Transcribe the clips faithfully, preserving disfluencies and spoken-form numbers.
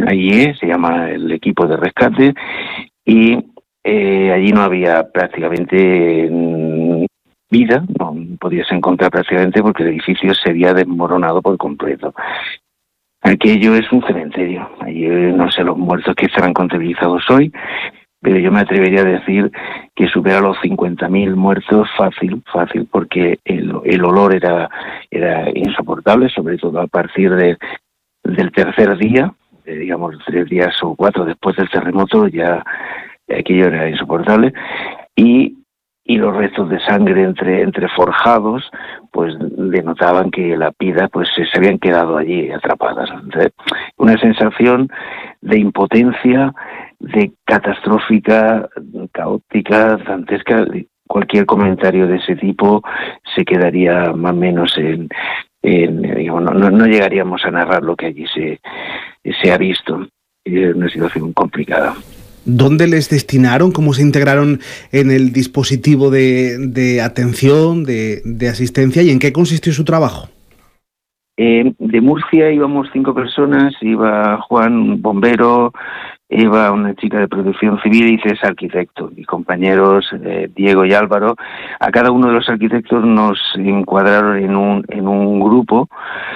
A I E, se llama el equipo de rescate, y eh, allí no había prácticamente vida, no podías encontrar prácticamente porque el edificio se había desmoronado por completo. Aquello es un cementerio, allí no sé los muertos que estarán contabilizados hoy, pero yo me atrevería a decir que supera los cincuenta mil muertos fácil, fácil, porque el, el olor era, era insoportable, sobre todo a partir de, del tercer día, eh, digamos tres días o cuatro después del terremoto, ya aquello era insoportable, y, y los restos de sangre entre, entre forjados, pues denotaban que las vidas pues se, se habían quedado allí atrapadas. Entonces, una sensación de impotencia, de catastrófica, caótica, dantesca. Cualquier comentario de ese tipo se quedaría más o menos en, en digamos, no, no, no llegaríamos a narrar lo que allí se, se ha visto. Es una situación complicada. ¿Dónde les destinaron? ¿Cómo se integraron en el dispositivo de, de atención, de, de asistencia? ¿Y en qué consistió su trabajo? Eh, de Murcia íbamos cinco personas, iba Juan, un bombero, iba una chica de protección civil y tres arquitectos, mis compañeros eh, Diego y Álvaro. A cada uno de los arquitectos nos encuadraron en un, en un grupo,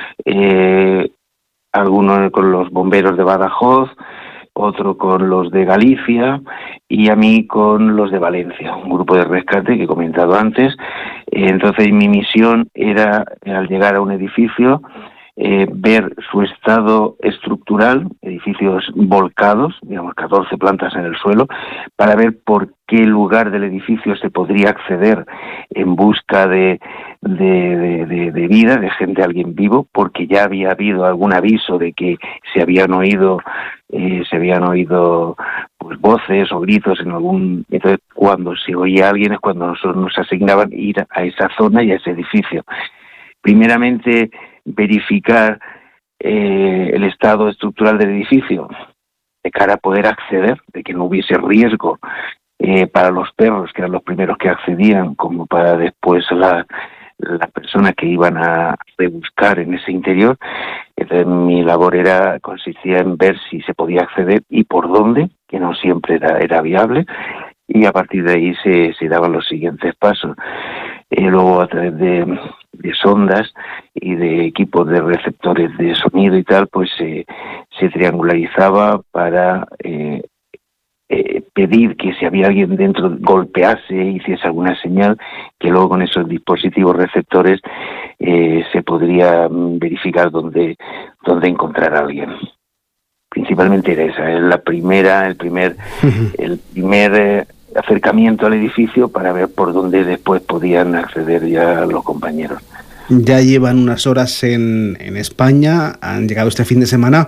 eh, algunos con los bomberos de Badajoz, otro con los de Galicia y a mí con los de Valencia, un grupo de rescate que he comentado antes. Entonces mi misión era, al llegar a un edificio, eh, ver su estado estructural, edificios volcados, digamos catorce plantas en el suelo, para ver por qué lugar del edificio se podría acceder en busca de, de, de, de, de vida, de gente, alguien vivo, porque ya había habido algún aviso de que se habían oído eh, se habían oído pues voces o gritos en algún. Entonces, cuando se oía a alguien es cuando nosotros nos asignaban ir a esa zona y a ese edificio. Primeramente, verificar eh, el estado estructural del edificio de cara a poder acceder, de que no hubiese riesgo eh, para los perros, que eran los primeros que accedían, como para después la, las personas que iban a rebuscar en ese interior. Entonces, mi labor era consistía en ver si se podía acceder y por dónde, que no siempre era, era viable, y a partir de ahí se, se daban los siguientes pasos. Eh, luego, a través de, de sondas y de equipos de receptores de sonido y tal, pues eh, se triangularizaba para eh, eh, pedir que si había alguien dentro golpease, hiciese alguna señal, que luego con esos dispositivos receptores eh, se podría verificar dónde, dónde encontrar a alguien. Principalmente era esa, es la primera, el primer, el primer eh, acercamiento al edificio para ver por dónde después podían acceder ya los compañeros. Ya llevan unas horas en, en España, han llegado este fin de semana.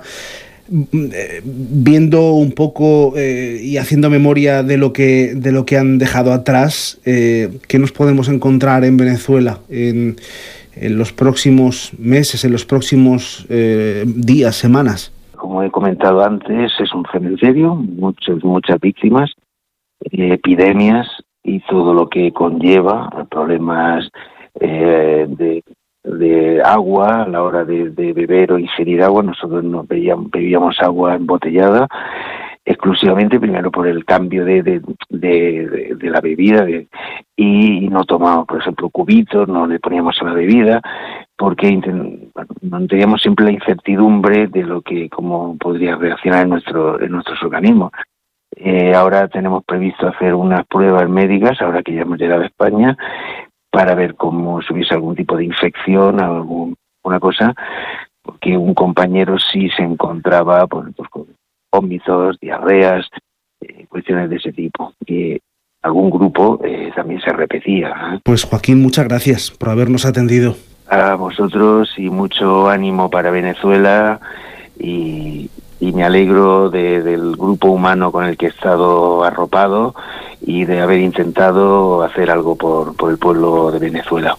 Viendo un poco eh, y haciendo memoria de lo que de lo que han dejado atrás, eh, ¿qué nos podemos encontrar en Venezuela en, en los próximos meses, en los próximos eh, días, semanas? Como he comentado antes, es un cementerio, muchas, muchas víctimas, eh, epidemias y todo lo que conlleva, problemas eh, de, de agua a la hora de, de beber o ingerir agua. Nosotros nos bebíamos, bebíamos agua embotellada exclusivamente, primero por el cambio de, de, de, de, de la bebida, de, y no tomábamos, por ejemplo, cubitos, no le poníamos a la bebida, porque intent, bueno, manteníamos siempre la incertidumbre de lo que, cómo podría reaccionar en, nuestro, en nuestros organismos. Eh, ahora tenemos previsto hacer unas pruebas médicas, ahora que ya hemos llegado a España, para ver cómo si hubiese algún tipo de infección, alguna cosa, porque un compañero sí se encontraba pues, pues, con vómitos, diarreas, eh, cuestiones de ese tipo. Y algún grupo eh, también se repetía. ¿eh? Pues Joaquín, muchas gracias por habernos atendido. A vosotros y mucho ánimo para Venezuela y, y me alegro de, del grupo humano con el que he estado arropado y de haber intentado hacer algo por, por el pueblo de Venezuela.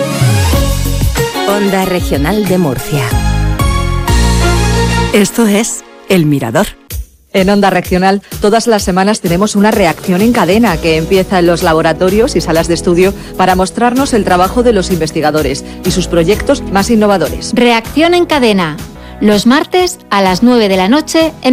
Onda Regional de Murcia. Esto es El Mirador. En Onda Regional, todas las semanas tenemos una reacción en cadena que empieza en los laboratorios y salas de estudio para mostrarnos el trabajo de los investigadores y sus proyectos más innovadores. Reacción en cadena, los martes a las nueve de la noche en